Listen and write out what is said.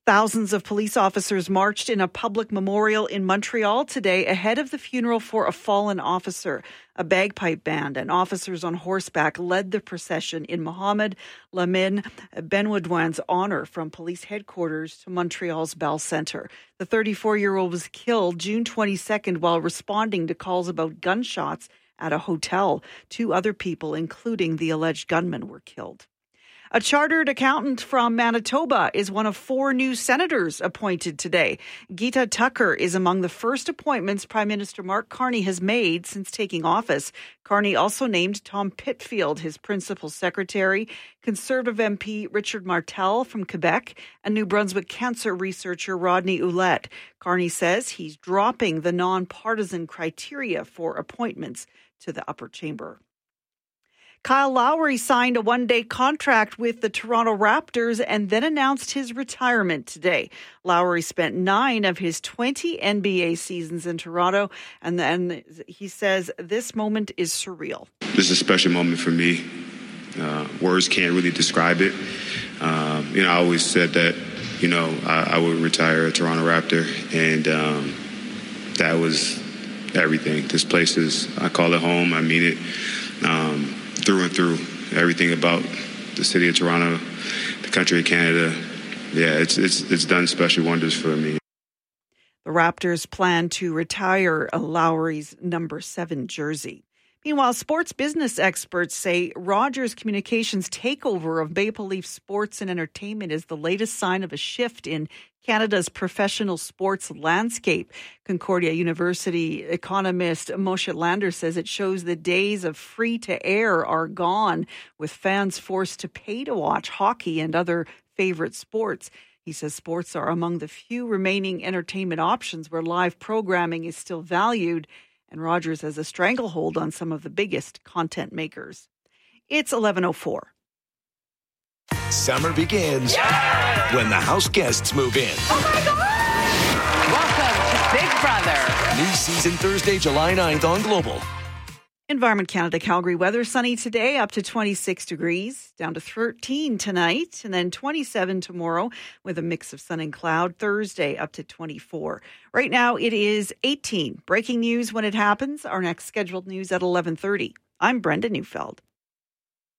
Thousands of police officers marched in a public memorial in Montreal today ahead of the funeral for a fallen officer. A bagpipe band and officers on horseback led the procession in Mohamed Lamine Benouedouin's honor from police headquarters to Montreal's Bell Centre. The 34-year-old was killed June 22nd while responding to calls about gunshots at a hotel. 2 other people, including the alleged gunman, were killed. A chartered accountant from Manitoba is one of 4 new senators appointed today. Geeta Tucker is among the first appointments Prime Minister Mark Carney has made since taking office. Carney also named Tom Pitfield his principal secretary, Conservative MP Richard Martel from Quebec, and New Brunswick cancer researcher Rodney Ouellette. Carney says he's dropping the nonpartisan criteria for appointments to the upper chamber. Kyle Lowry signed a 1-day contract with the Toronto Raptors and then announced his retirement today. Lowry spent 9 of his 20 NBA seasons in Toronto, and then he says this moment is surreal. This is a special moment for me. Words can't really describe it. I always said that, I would retire a Toronto Raptor, and that was everything. This place I call it home. I mean it. Through and through, everything about the city of Toronto, the country of Canada. Yeah, it's done special wonders for me. The Raptors plan to retire Lowry's number 7 jersey. Meanwhile, sports business experts say Rogers Communications' takeover of Maple Leaf Sports and Entertainment is the latest sign of a shift in Canada's professional sports landscape. Concordia University economist Moshe Lander says it shows the days of free-to-air are gone, with fans forced to pay to watch hockey and other favorite sports. He says sports are among the few remaining entertainment options where live programming is still valued, and Rogers has a stranglehold on some of the biggest content makers. It's 11:04. Summer begins when the house guests move in. Oh my God! Welcome to Big Brother. New season Thursday, July 9th on Global. Environment Canada Calgary weather, sunny today up to 26 degrees, down to 13 tonight, and then 27 tomorrow with a mix of sun and cloud. Thursday up to 24. Right now it is 18. Breaking news when it happens. Our next scheduled news at 11:30. I'm Brenda Neufeld.